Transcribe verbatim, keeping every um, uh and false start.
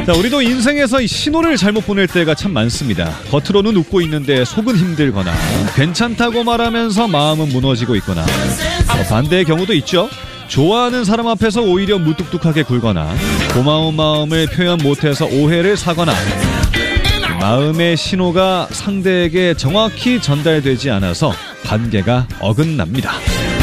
자, 우리도 인생에서 이 신호를 잘못 보낼 때가 참 많습니다. 겉으로는 웃고 있는데 속은 힘들거나 괜찮다고 말하면서 마음은 무너지고 있거나 어, 반대의 경우도 있죠. 좋아하는 사람 앞에서 오히려 무뚝뚝하게 굴거나 고마운 마음을 표현 못해서 오해를 사거나 마음의 신호가 상대에게 정확히 전달되지 않아서 관계가 어긋납니다.